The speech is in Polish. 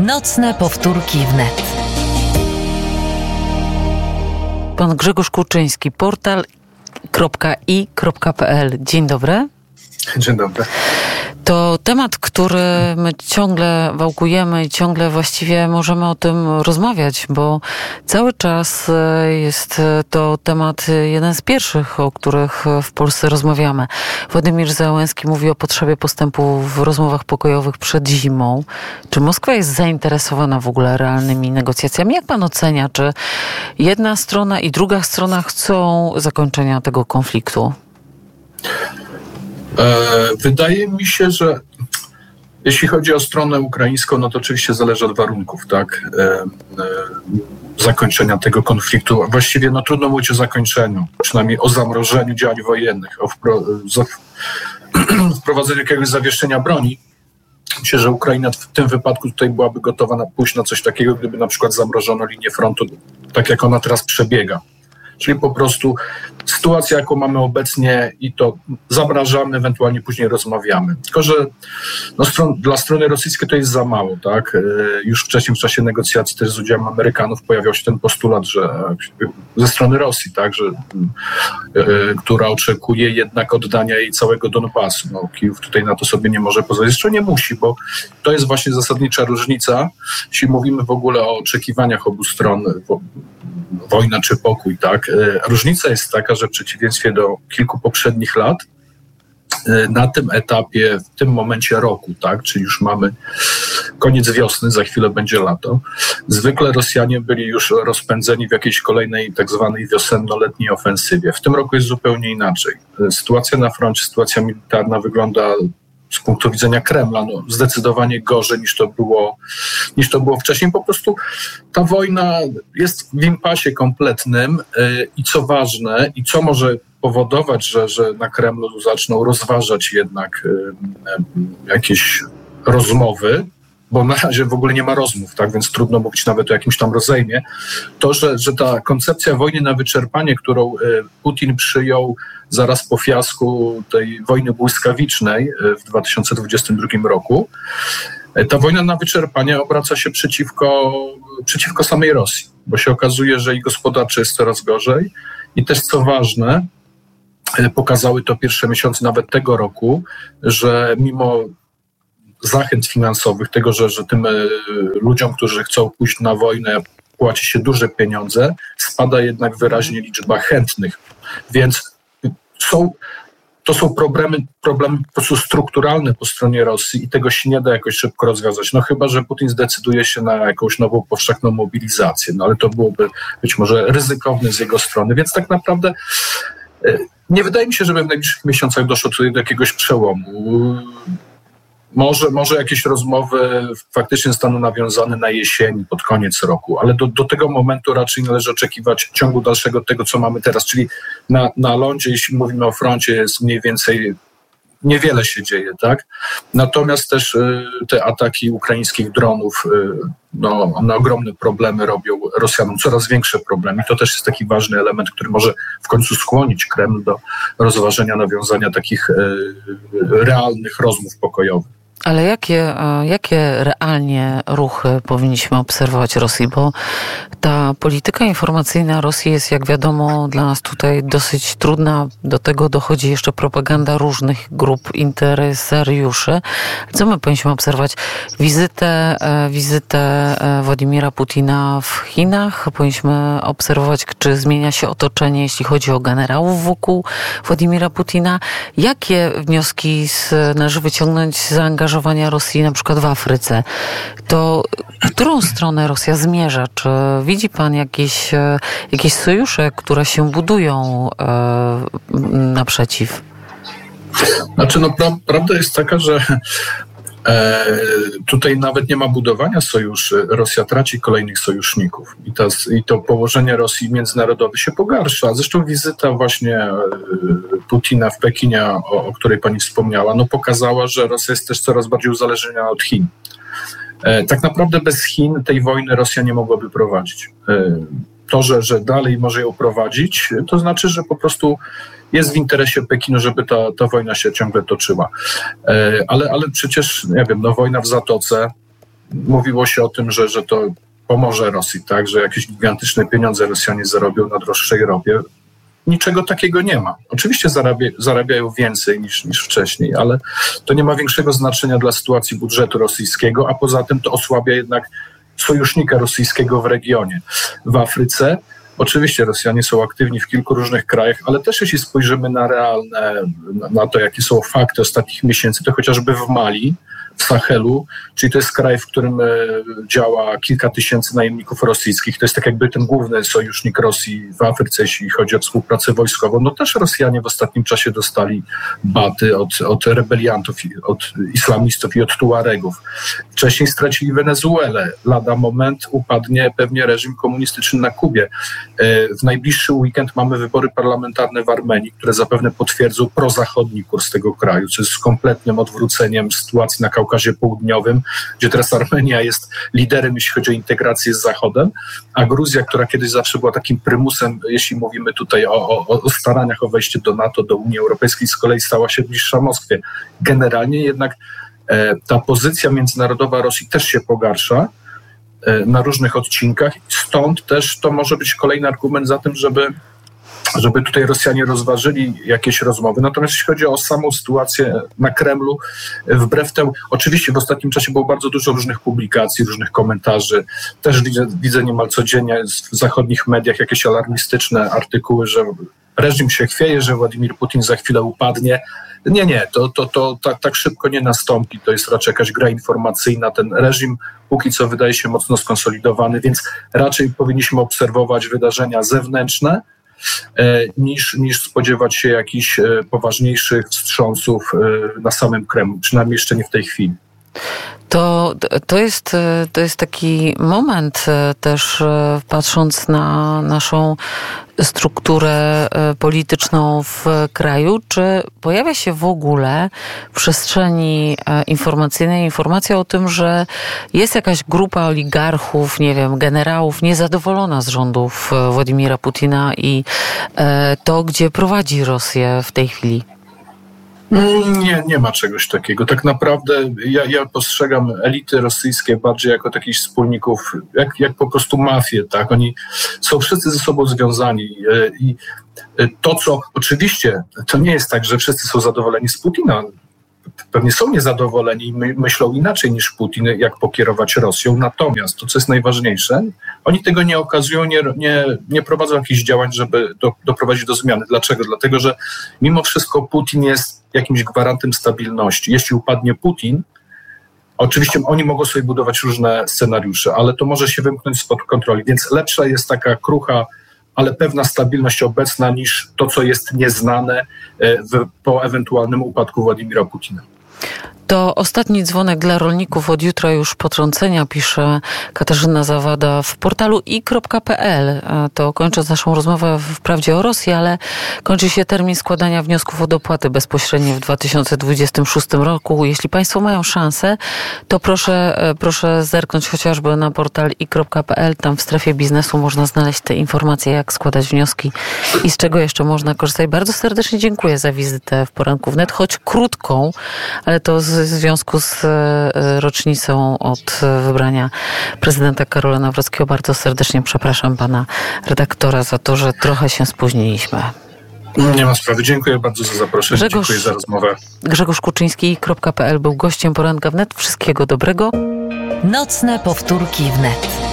Nocne powtórki wnet. Pan Grzegorz Kurczyński, portal.i.pl. Dzień dobry. Dzień dobry. To temat, który my ciągle wałkujemy i ciągle właściwie możemy o tym rozmawiać, bo cały czas jest to temat jeden z pierwszych, o których w Polsce rozmawiamy. Władimir Zełenski mówi o potrzebie postępu w rozmowach pokojowych przed zimą. Czy Moskwa jest zainteresowana w ogóle realnymi negocjacjami? Jak pan ocenia, czy jedna strona i druga strona chcą zakończenia tego konfliktu? Wydaje mi się, że jeśli chodzi o stronę ukraińską, no to oczywiście zależy od warunków, tak, zakończenia tego konfliktu. Właściwie no trudno mówić o zakończeniu, przynajmniej o zamrożeniu działań wojennych, o wprowadzeniu jakiegoś zawieszenia broni. Myślę, że Ukraina w tym wypadku tutaj byłaby gotowa pójść na coś takiego, gdyby na przykład zamrożono linię frontu, tak jak ona teraz przebiega. Czyli po prostu sytuacja, jaką mamy obecnie i to zamrażamy, ewentualnie później rozmawiamy. Tylko że dla strony rosyjskiej to jest za mało, tak? Już wcześniej w czasie negocjacji też z udziałem Amerykanów pojawiał się ten postulat, że ze strony Rosji, tak, że, która oczekuje jednak oddania jej całego Donbasu. No, Kijów tutaj na to sobie nie może pozwolić. Jeszcze nie musi, bo to jest właśnie zasadnicza różnica, jeśli mówimy w ogóle o oczekiwaniach obu stron, wojna czy pokój, tak? Różnica jest taka, że w przeciwieństwie do kilku poprzednich lat, na tym etapie, w tym momencie roku, tak, czyli już mamy koniec wiosny, za chwilę będzie lato, zwykle Rosjanie byli już rozpędzeni w jakiejś kolejnej tak zwanej wiosenno-letniej ofensywie. W tym roku jest zupełnie inaczej. Sytuacja na froncie, sytuacja militarna wygląda z punktu widzenia Kremla zdecydowanie gorzej niż to było wcześniej. Po prostu ta wojna jest w impasie kompletnym i co ważne i co może powodować, że na Kremlu zaczną rozważać jednak jakieś rozmowy, bo na razie w ogóle nie ma rozmów, tak, więc trudno mówić nawet o jakimś tam rozejmie, to, że ta koncepcja wojny na wyczerpanie, którą Putin przyjął zaraz po fiasku tej wojny błyskawicznej w 2022 roku, ta wojna na wyczerpanie obraca się przeciwko samej Rosji, bo się okazuje, że i gospodarczo jest coraz gorzej i też co ważne, pokazały to pierwsze miesiące nawet tego roku, że mimo zachęt finansowych, tego, że tym ludziom, którzy chcą pójść na wojnę, płaci się duże pieniądze, spada jednak wyraźnie liczba chętnych. Więc to są problemy po prostu strukturalne po stronie Rosji i tego się nie da jakoś szybko rozwiązać. No chyba, że Putin zdecyduje się na jakąś nową powszechną mobilizację, no ale to byłoby być może ryzykowne z jego strony. Więc tak naprawdę nie wydaje mi się, żeby w najbliższych miesiącach doszło tutaj do jakiegoś przełomu. Może jakieś rozmowy faktycznie zostaną nawiązane na jesieni, pod koniec roku, ale do tego momentu raczej należy oczekiwać ciągu dalszego tego, co mamy teraz, czyli na lądzie, jeśli mówimy o froncie, jest mniej więcej niewiele się dzieje, tak? Natomiast też te ataki ukraińskich dronów, one ogromne problemy robią Rosjanom, coraz większe problemy. I to też jest taki ważny element, który może w końcu skłonić Kreml do rozważenia nawiązania takich realnych rozmów pokojowych. Ale jakie realnie ruchy powinniśmy obserwować Rosji? Bo ta polityka informacyjna Rosji jest, jak wiadomo, dla nas tutaj dosyć trudna. Do tego dochodzi jeszcze propaganda różnych grup interesariuszy. Co my powinniśmy obserwować? Wizytę Władimira Putina w Chinach? Powinniśmy obserwować, czy zmienia się otoczenie, jeśli chodzi o generałów wokół Władimira Putina? Jakie wnioski należy wyciągnąć z zaangażowania Rosji na przykład w Afryce? To w którą stronę Rosja zmierza? Czy widzi pan jakieś sojusze, które się budują naprzeciw? Znaczy, prawda jest taka, że tutaj nawet nie ma budowania sojuszy. Rosja traci kolejnych sojuszników i to położenie Rosji międzynarodowe się pogarsza. Zresztą wizyta właśnie Putina w Pekinie, o której pani wspomniała, pokazała, że Rosja jest też coraz bardziej uzależniona od Chin. Tak naprawdę bez Chin tej wojny Rosja nie mogłaby prowadzić. To, że dalej może ją prowadzić, to znaczy, że po prostu jest w interesie Pekinu, żeby ta wojna się ciągle toczyła. Ale przecież, nie wiem, wojna w Zatoce, mówiło się o tym, że to pomoże Rosji, tak, że jakieś gigantyczne pieniądze Rosjanie zarobią na droższej ropie. Niczego takiego nie ma. Oczywiście zarabiają więcej niż wcześniej, ale to nie ma większego znaczenia dla sytuacji budżetu rosyjskiego, a poza tym to osłabia jednak sojusznika rosyjskiego w regionie. W Afryce oczywiście Rosjanie są aktywni w kilku różnych krajach, ale też jeśli spojrzymy na to, jakie są fakty ostatnich miesięcy, to chociażby w Mali, w Sahelu, czyli to jest kraj, w którym działa kilka tysięcy najemników rosyjskich. To jest tak jakby ten główny sojusznik Rosji w Afryce, jeśli chodzi o współpracę wojskową. No też Rosjanie w ostatnim czasie dostali baty od rebeliantów, od islamistów i od Tuaregów. Wcześniej stracili Wenezuelę. Lada moment upadnie pewnie reżim komunistyczny na Kubie. W najbliższy weekend mamy wybory parlamentarne w Armenii, które zapewne potwierdzą prozachodni kurs tego kraju, co jest kompletnym odwróceniem sytuacji na Kaukazie Południowym, gdzie teraz Armenia jest liderem, jeśli chodzi o integrację z Zachodem, a Gruzja, która kiedyś zawsze była takim prymusem, jeśli mówimy tutaj o staraniach o wejście do NATO, do Unii Europejskiej, z kolei stała się bliższa Moskwie. Generalnie jednak ta pozycja międzynarodowa Rosji też się pogarsza na różnych odcinkach. Stąd też to może być kolejny argument za tym, żeby tutaj Rosjanie rozważyli jakieś rozmowy. Natomiast jeśli chodzi o samą sytuację na Kremlu, wbrew temu, oczywiście w ostatnim czasie było bardzo dużo różnych publikacji, różnych komentarzy. Też widzę niemal codziennie w zachodnich mediach jakieś alarmistyczne artykuły, że reżim się chwieje, że Władimir Putin za chwilę upadnie. Nie, to tak szybko nie nastąpi. To jest raczej jakaś gra informacyjna. Ten reżim póki co wydaje się mocno skonsolidowany, więc raczej powinniśmy obserwować wydarzenia zewnętrzne, niż spodziewać się jakichś poważniejszych wstrząsów na samym Kremlu, przynajmniej jeszcze nie w tej chwili. To jest taki moment też, patrząc na naszą strukturę polityczną w kraju, czy pojawia się w ogóle w przestrzeni informacyjnej informacja o tym, że jest jakaś grupa oligarchów, nie wiem, generałów niezadowolona z rządów Władimira Putina i to, gdzie prowadzi Rosję w tej chwili? Nie ma czegoś takiego. Tak naprawdę ja postrzegam elity rosyjskie bardziej jako takich wspólników, jak po prostu mafię, tak? Oni są wszyscy ze sobą związani i to, co oczywiście, to nie jest tak, że wszyscy są zadowoleni z Putina. Pewnie są niezadowoleni i myślą inaczej niż Putin, jak pokierować Rosją. Natomiast to, co jest najważniejsze, oni tego nie okazują, nie prowadzą jakichś działań, żeby doprowadzić do zmiany. Dlaczego? Dlatego, że mimo wszystko Putin jest jakimś gwarantem stabilności. Jeśli upadnie Putin, oczywiście oni mogą sobie budować różne scenariusze, ale to może się wymknąć spod kontroli. Więc lepsza jest taka krucha, ale pewna stabilność obecna niż to, co jest nieznane po ewentualnym upadku Władimira Putina. To ostatni dzwonek dla rolników. Od jutra już potrącenia, pisze Katarzyna Zawada w portalu i.pl. To kończąc naszą rozmowę wprawdzie o Rosji, ale kończy się termin składania wniosków o dopłaty bezpośrednie w 2026 roku. Jeśli Państwo mają szansę, to proszę zerknąć chociażby na portal i.pl. Tam w strefie biznesu można znaleźć te informacje, jak składać wnioski i z czego jeszcze można korzystać. Bardzo serdecznie dziękuję za wizytę w Poranku Wnet, choć krótką, ale to w związku z rocznicą od wybrania prezydenta Karola Nawrockiego. Bardzo serdecznie przepraszam pana redaktora za to, że trochę się spóźniliśmy. Nie ma sprawy. Dziękuję bardzo za zaproszenie. Dziękuję za rozmowę. Grzegorz Kuczyński.pl był gościem Poranka Wnet. Wszystkiego dobrego. Nocne powtórki wnet.